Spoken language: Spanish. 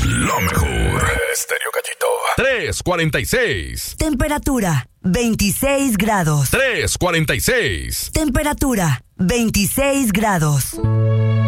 La mejor. Estéreo Gallito. 346. Temperatura 26 grados. 346. Temperatura 26 grados.